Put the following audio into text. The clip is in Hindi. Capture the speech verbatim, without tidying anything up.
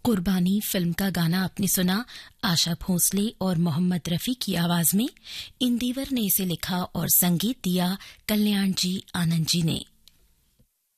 कुर्बानी फिल्म का गाना आपने सुना आशा भोसले और मोहम्मद रफी की आवाज में। इंदिवर ने इसे लिखा और संगीत दिया कल्याण जी आनंद जी ने।